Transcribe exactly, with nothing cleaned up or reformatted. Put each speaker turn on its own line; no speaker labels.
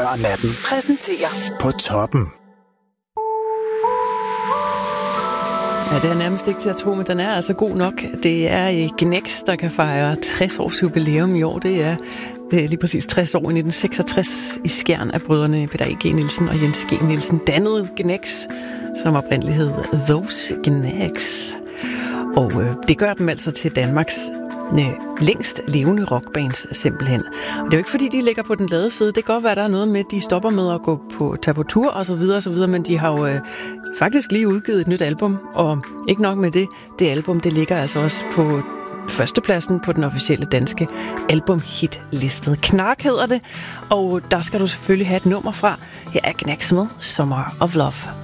før natten
præsenterer
På Toppen.
Ja, det er nærmest ikke til at tro, men den er altså god nok. Det er Gnex, der kan fejre tres års jubilæum i år. Det er lige præcis tres år i nitten seksogtres i Skjern af brødrene Peter E. G. Nielsen og Jens G. Nielsen dannede Gnex, som oprindeligt hed Those Gnex. Og øh, det gør dem altså til Danmarks øh, længst levende rockbands simpelthen. Og det er jo ikke fordi, de ligger på den lade side. Det kan godt være, der er noget med, at de stopper med at gå på, tage på tur og så videre og så videre, men de har jo øh, faktisk lige udgivet et nyt album, og ikke nok med det. Det album, det ligger altså også på førstepladsen på den officielle danske albumhitliste. Knark hedder det, og der skal du selvfølgelig have et nummer fra. Her er Gnex med Summer of Love.